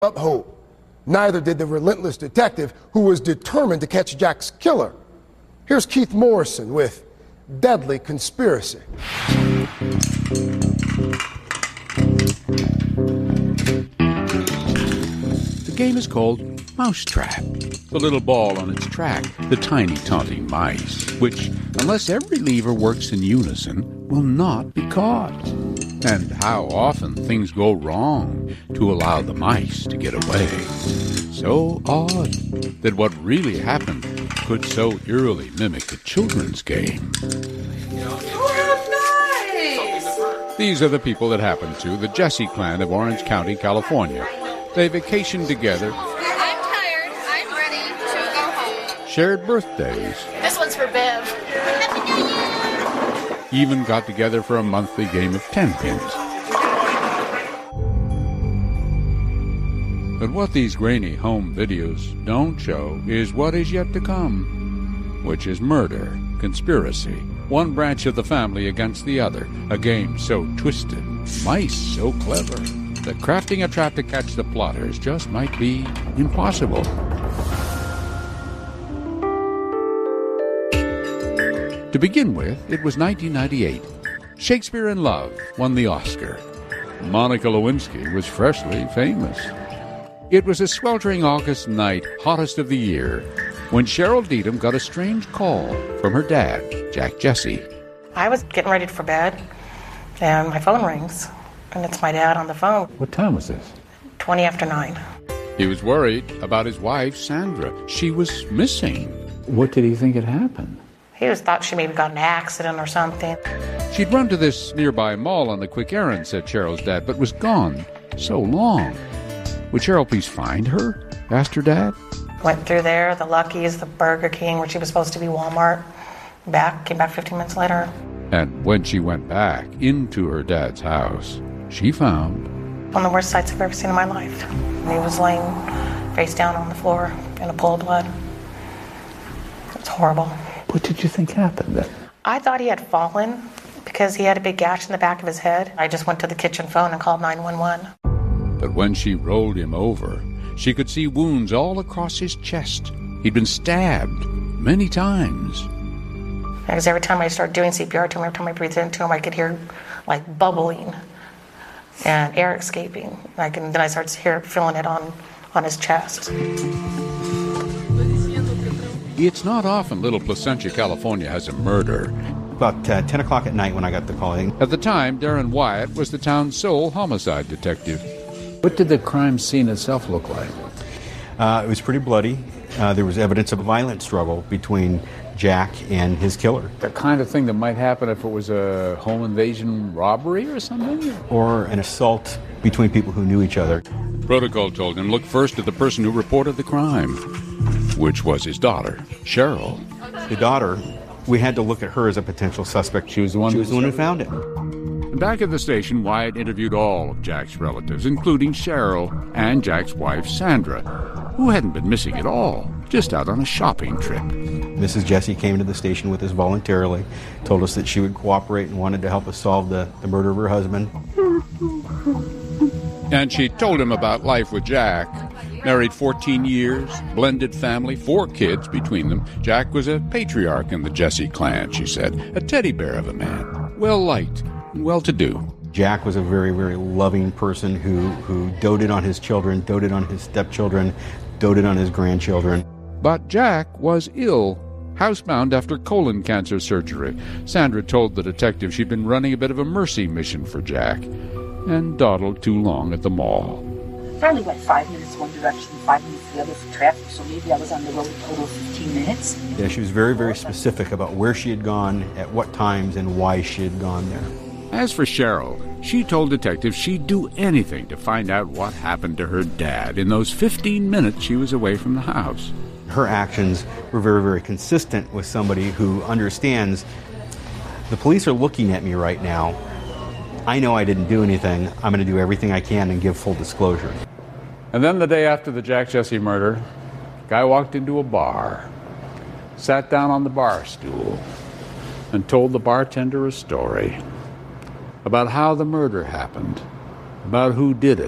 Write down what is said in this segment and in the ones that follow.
up hope. Neither did the relentless detective who was determined to catch Jack's killer. Here's Keith Morrison with Deadly Conspiracy. The game is called Mousetrap. The little ball on its track, the tiny taunting mice, which, unless every lever works in unison, will not be caught. And how often things go wrong to allow the mice to get away. So odd that what really happened could so eerily mimic a children's game. Oh, nice! These are the people that happened to the Jesse clan of Orange County, California. They vacationed together. I'm tired. I'm ready to go home. Shared birthdays. This one's for Bev. Even got together for a monthly game of 10 pins. But what these grainy home videos don't show is what is yet to come, which is murder, conspiracy, one branch of the family against the other, a game so twisted, mice so clever, that crafting a trap to catch the plotters just might be impossible. To begin with, it was 1998. Shakespeare in Love won the Oscar. Monica Lewinsky was freshly famous. It was a sweltering August night, hottest of the year, when Cheryl Deedham got a strange call from her dad, Jack Jesse. I was getting ready for bed, and my phone rings, and it's my dad on the phone. What time was this? 20 after 9. He was worried about his wife, Sandra. She was missing. What did he think had happened? He just thought she maybe got in an accident or something. She'd run to this nearby mall on a quick errand, said Cheryl's dad, but was gone so long. Would Cheryl please find her? Asked her dad. Went through there, the Lucky's, the Burger King, which she was supposed to be Walmart. Came back 15 minutes later. And when she went back into her dad's house, she found... one of the worst sights I've ever seen in my life. He was laying face down on the floor in a pool of blood. It's horrible. What did you think happened then? I thought he had fallen because he had a big gash in the back of his head. I just went to the kitchen phone and called 911. But when she rolled him over, she could see wounds all across his chest. He'd been stabbed many times. Because every time I started doing CPR to him, every time I breathed into him, I could hear like bubbling and air escaping. Then I started feeling it on his chest. It's not often Little Placentia, California has a murder. About 10 o'clock at night when I got the call. At the time, Darren Wyatt was the town's sole homicide detective. What did the crime scene itself look like? It was pretty bloody. There was evidence of a violent struggle between Jack and his killer. The kind of thing that might happen if it was a home invasion robbery or something? Or an assault between people who knew each other. Protocol told him look first at the person who reported the crime, which was his daughter, Cheryl. The daughter, we had to look at her as a potential suspect. She was the one who found him. Back at the station, Wyatt interviewed all of Jack's relatives, including Cheryl and Jack's wife, Sandra, who hadn't been missing at all, just out on a shopping trip. Mrs. Jesse came to the station with us voluntarily, told us that she would cooperate and wanted to help us solve the murder of her husband. And she told him about life with Jack. Married 14 years, blended family, 4 kids between them. Jack was a patriarch in the Jesse clan, she said, a teddy bear of a man, well-liked and well-to-do. Jack was a very, very loving person who doted on his children, doted on his stepchildren, doted on his grandchildren. But Jack was ill, housebound after colon cancer surgery. Sandra told the detective she'd been running a bit of a mercy mission for Jack and dawdled too long at the mall. Probably went 5 minutes one direction, 5 minutes the other for traffic, so maybe I was on the road a total of 15 minutes. Yeah, she was very, very specific about where she had gone, at what times, and why she had gone there. As for Cheryl, she told detectives she'd do anything to find out what happened to her dad in those 15 minutes she was away from the house. Her actions were very, very consistent with somebody who understands the police are looking at me right now. I know I didn't do anything. I'm going to do everything I can and give full disclosure. And then the day after the Jack Jesse murder, a guy walked into a bar, sat down on the bar stool, and told the bartender a story about how the murder happened, about who did it,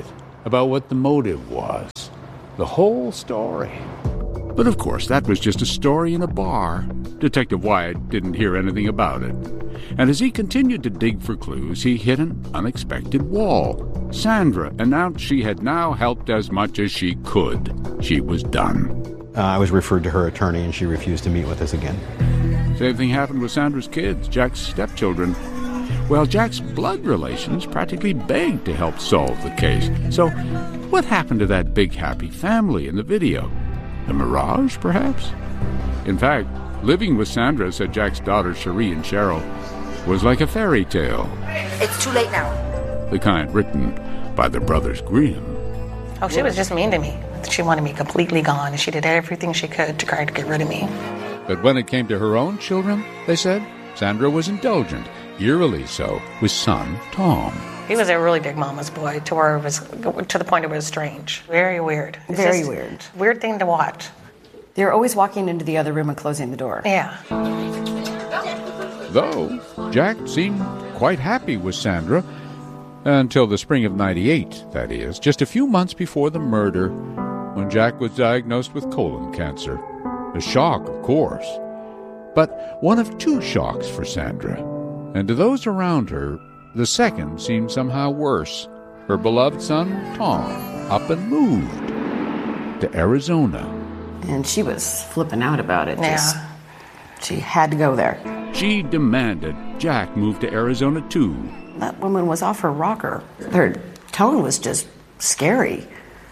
about what the motive was. The whole story. But of course, that was just a story in a bar. Detective Wyatt didn't hear anything about it. And as he continued to dig for clues, he hit an unexpected wall. Sandra announced she had now helped as much as she could. She was done. I was referred to her attorney, and she refused to meet with us again. Same thing happened with Sandra's kids, Jack's stepchildren. Well, Jack's blood relations practically begged to help solve the case. So, what happened to that big happy family in the video? A mirage, perhaps? In fact, living with Sandra, said Jack's daughters Cherie and Cheryl, was like a fairy tale. It's too late now. The kind written by the brothers Grimm. Oh, she was just mean to me. She wanted me completely gone, and she did everything she could to try to get rid of me. But when it came to her own children, they said, Sandra was indulgent, eerily so, with son Tom. He was a really big mama's boy, to where it was to the point it was strange. Very weird. It's Very just weird. Weird thing to watch. They were always walking into the other room and closing the door. Yeah. Though Jack seemed quite happy with Sandra, until the spring of '98, that is, just a few months before the murder, when Jack was diagnosed with colon cancer. A shock, of course, but one of two shocks for Sandra. And to those around her, the second seemed somehow worse. Her beloved son, Tom, up and moved to Arizona. And she was flipping out about it. Yeah. She had to go there. She demanded Jack move to Arizona, too. That woman was off her rocker. Her tone was just scary.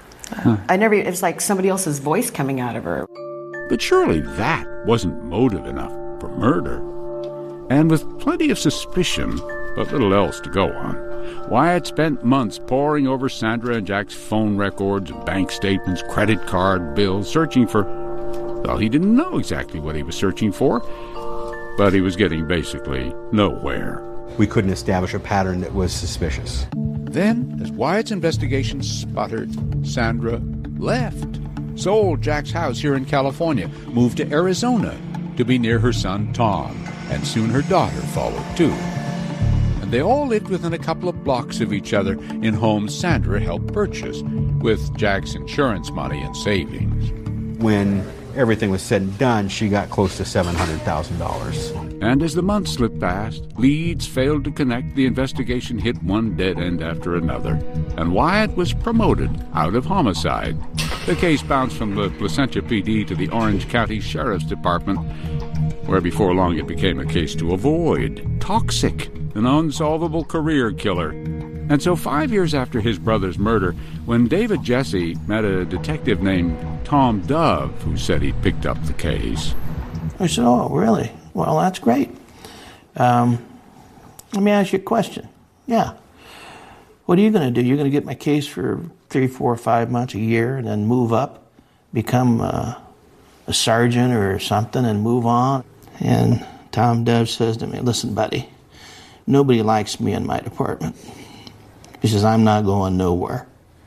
It was like somebody else's voice coming out of her. But surely that wasn't motive enough for murder. And with plenty of suspicion, but little else to go on, Wyatt spent months poring over Sandra and Jack's phone records, bank statements, credit card bills, searching for... Well, he didn't know exactly what he was searching for, but he was getting basically nowhere. We couldn't establish a pattern that was suspicious. Then, as Wyatt's investigation sputtered, Sandra left, sold Jack's house here in California, moved to Arizona to be near her son Tom, and soon her daughter followed too. And they all lived within a couple of blocks of each other in homes Sandra helped purchase, with Jack's insurance money and savings. When everything was said and done, she got close to $700,000. And as the months slipped past, leads failed to connect, the investigation hit one dead end after another, and Wyatt was promoted out of homicide. The case bounced from the Placentia PD to the Orange County Sheriff's Department, where before long it became a case to avoid. Toxic, an unsolvable career killer. And so 5 years after his brother's murder, when David Jesse met a detective named Tom Dove, who said he'd picked up the case. I said, oh, really? Well, that's great. Let me ask you a question. Yeah. What are you going to do? You're going to get my case for 3, 4, 5 months, a year, and then move up, become a sergeant or something, and move on? And Tom Dove says to me, listen, buddy, nobody likes me in my department. He says, I'm not going nowhere.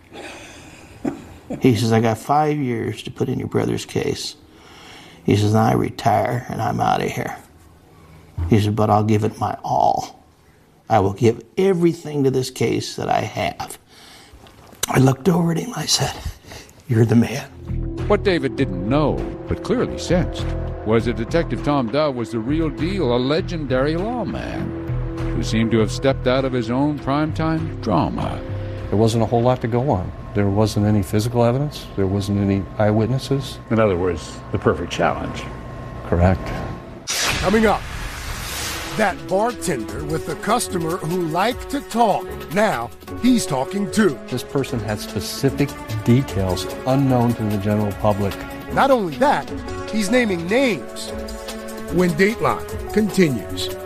He says, I got 5 years to put in your brother's case. He says, I retire and I'm out of here. He said, but I'll give it my all. I will give everything to this case that I have. I looked over at him. I said, you're the man. What David didn't know, but clearly sensed, was that Detective Tom Dove was the real deal, a legendary lawman who seemed to have stepped out of his own primetime drama. There wasn't a whole lot to go on. There wasn't any physical evidence. There wasn't any eyewitnesses. In other words, the perfect challenge. Correct. Coming up, that bartender with the customer who liked to talk. Now, he's talking too. This person had specific details unknown to the general public. Not only that, he's naming names. When Dateline continues.